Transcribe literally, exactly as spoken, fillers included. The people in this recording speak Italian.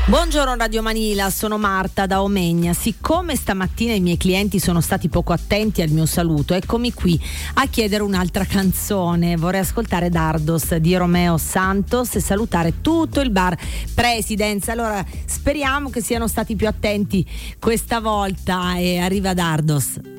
Buongiorno Radio Manila, sono Marta da Omegna. Siccome stamattina i miei clienti sono stati poco attenti al mio saluto, eccomi qui a chiedere un'altra canzone. Vorrei ascoltare Dardos di Romeo Santos e salutare tutto il bar Presidents. Allora speriamo che siano stati più attenti questa volta e arriva Dardos.